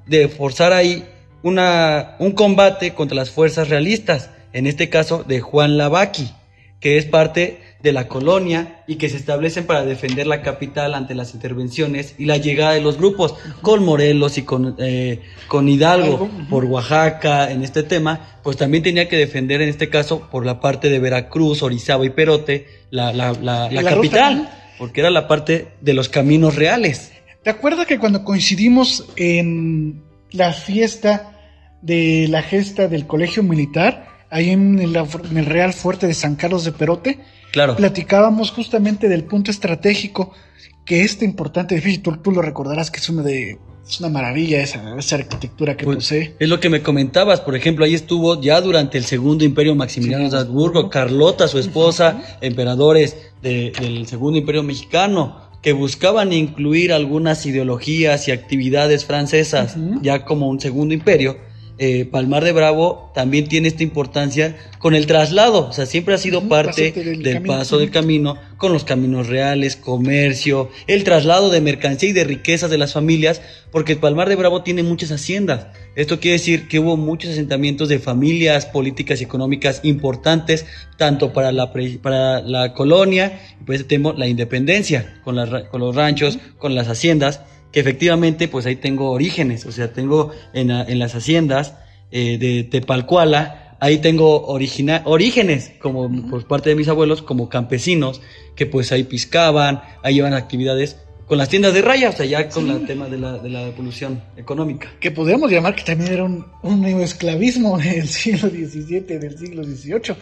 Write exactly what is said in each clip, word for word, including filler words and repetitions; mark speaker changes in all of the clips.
Speaker 1: de forzar ahí una, un combate contra las fuerzas realistas, en este caso de Juan Lavacky, que es parte de la colonia y que se establecen para defender la capital ante las intervenciones y la llegada de los grupos, uh-huh. con Morelos y con, eh, con Hidalgo, uh-huh. por Oaxaca, en este tema, pues también tenía que defender en este caso por la parte de Veracruz, Orizaba y Perote, la, la, la, la, la capital, ruta, porque era la parte de los caminos reales.
Speaker 2: ¿Te acuerdas que cuando coincidimos en la fiesta de la gesta del Colegio Militar, ahí en el, en el Real Fuerte de San Carlos de Perote,
Speaker 1: claro,
Speaker 2: platicábamos justamente del punto estratégico que este importante edificio, tú, tú lo recordarás que es una de es una maravilla esa, esa arquitectura que
Speaker 1: pues,
Speaker 2: posee.
Speaker 1: Es lo que me comentabas, por ejemplo, ahí estuvo ya durante el Segundo Imperio Maximiliano de Habsburgo, Carlota, su esposa, uh-huh. emperadores de, del Segundo Imperio Mexicano, que buscaban incluir algunas ideologías y actividades francesas, uh-huh. ya como un segundo imperio. Eh, Palmar de Bravo también tiene esta importancia con el traslado, o sea, siempre ha sido uh-huh, parte del, del paso del camino, con los caminos reales, comercio, el traslado de mercancía y de riquezas de las familias, porque Palmar de Bravo tiene muchas haciendas. Esto quiere decir que hubo muchos asentamientos de familias políticas y económicas importantes, tanto para la, para la colonia, y por ese tema la independencia, con, las, con los ranchos, uh-huh. con las haciendas, que efectivamente pues ahí tengo orígenes, o sea, tengo en, en las haciendas eh, de Tepalcuala, ahí tengo origina, orígenes como uh-huh. por parte de mis abuelos como campesinos, que pues ahí piscaban, ahí llevan actividades con las tiendas de raya, o sea, ya con sí. el tema de la, de la evolución económica.
Speaker 2: Que podríamos llamar que también era un, un neoesclavismo del siglo diecisiete, del siglo dieciocho.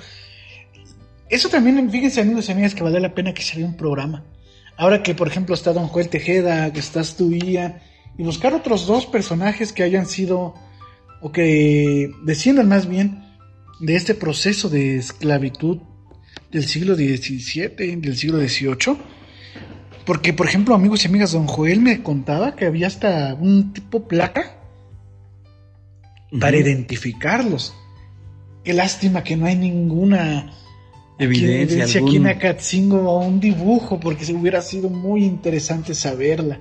Speaker 2: Eso también, fíjense amigos y amigas, que vale la pena que se vea un programa. Ahora que, por ejemplo, está Don Joel Tejeda, que estás tú, Ia, y buscar otros dos personajes que hayan sido, o que desciendan más bien de este proceso de esclavitud del siglo diecisiete, del siglo dieciocho. Porque, por ejemplo, amigos y amigas, Don Joel me contaba que había hasta un tipo placa uh-huh. para identificarlos. Qué lástima que no hay ninguna
Speaker 1: evidencia,
Speaker 2: evidencia aquí en Acatzingo o un dibujo, porque se hubiera sido muy interesante saberla.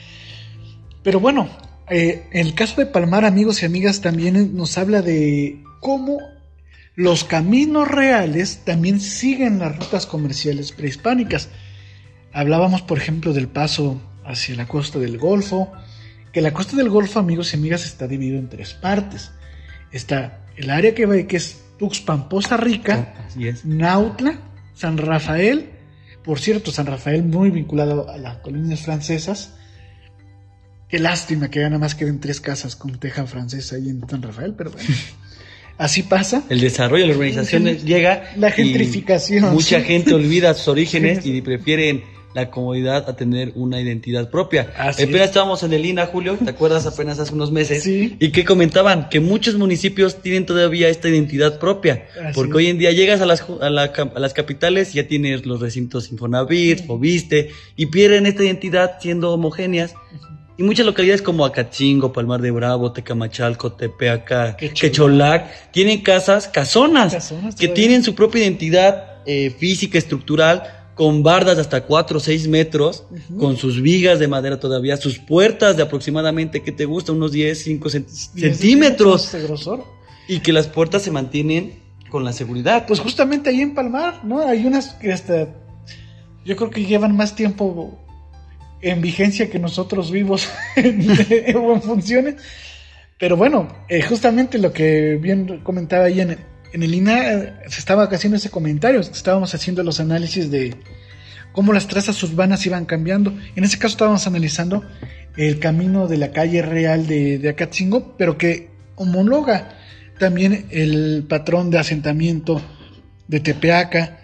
Speaker 2: Pero bueno, eh, en el caso de Palmar, amigos y amigas, también nos habla de cómo los caminos reales también siguen las rutas comerciales prehispánicas. Hablábamos, por ejemplo, del paso hacia la costa del Golfo, que la costa del Golfo, amigos y amigas, está dividida en tres partes. Está el área que, va, que es Tuxpan, Poza Rica,
Speaker 1: es.
Speaker 2: Nautla, San Rafael, por cierto, San Rafael muy vinculado a las colonias francesas. Qué lástima que ya nada más queden tres casas con teja francesa ahí en San Rafael, pero bueno, así pasa.
Speaker 1: El desarrollo de la urbanización llega,
Speaker 2: la gentrificación.
Speaker 1: Mucha gente olvida sus orígenes y prefieren la comodidad a tener una identidad propia. Así apenas es. Estábamos en el I N A, Julio, ¿te acuerdas? Apenas hace unos meses.
Speaker 2: Sí.
Speaker 1: Y que comentaban que muchos municipios tienen todavía esta identidad propia. Así porque es. Hoy en día llegas a las, a, la, a las capitales y ya tienes los recintos Infonavit, Fobiste, y pierden esta identidad siendo homogéneas. Y muchas localidades como Acatzingo, Palmar de Bravo, Tecamachalco, Tepeaca, Quecholac, Quecholac tienen casas, casonas, casonas que tienen su propia identidad eh, física, estructural, con bardas de hasta cuatro o seis metros, uh-huh. con sus vigas de madera todavía, sus puertas de aproximadamente, ¿qué te gusta? Unos diez, cinco cent- centímetros.
Speaker 2: De grosor.
Speaker 1: Y que las puertas se mantienen con la seguridad.
Speaker 2: Pues justamente ahí en Palmar, ¿no? Hay unas que hasta, yo creo que llevan más tiempo en vigencia que nosotros vivos en, en funciones. Pero bueno, eh, justamente lo que bien comentaba ahí en, en el I N A, se estaba haciendo ese comentario, estábamos haciendo los análisis de cómo las trazas urbanas iban cambiando. En ese caso estábamos analizando el camino de la calle real de, de Acatzingo, pero que homologa también el patrón de asentamiento de Tepeaca.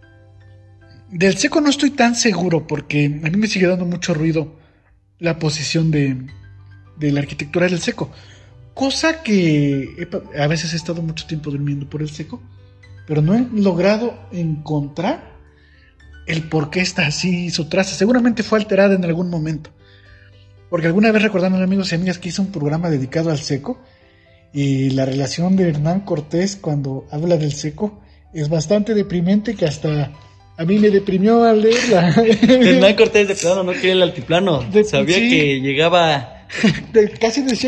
Speaker 2: Del Seco no estoy tan seguro, porque a mí me sigue dando mucho ruido la posición de, de la arquitectura del Seco. Cosa que he, a veces he estado mucho tiempo durmiendo por el Seco, pero no he logrado encontrar el por qué está así su traza. Seguramente fue alterada en algún momento, porque alguna vez, recordando amigos y amigas, que hice un programa dedicado al Seco, y la relación de Hernán Cortés cuando habla del Seco es bastante deprimente, que hasta a mí me deprimió al leerla.
Speaker 1: Hernán Cortés de plano no quería el altiplano, de, sabía sí, que llegaba
Speaker 2: de, casi decía